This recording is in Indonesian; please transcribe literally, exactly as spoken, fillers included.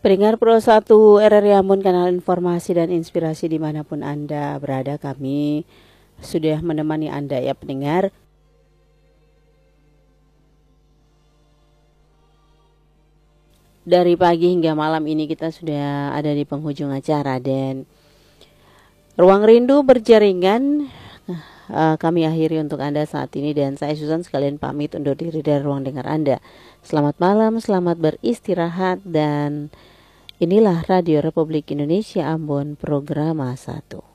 Pendengar Pro satu R R I Ambon, kanal informasi dan inspirasi dimanapun Anda berada, kami sudah menemani Anda ya pendengar. Dari pagi hingga malam ini kita sudah ada di penghujung acara dan Ruang Rindu berjaringan uh, kami akhiri untuk Anda saat ini, dan saya Susan sekalian pamit undur diri dari ruang dengar Anda. Selamat malam, selamat beristirahat, dan inilah Radio Republik Indonesia Ambon, Programa satu.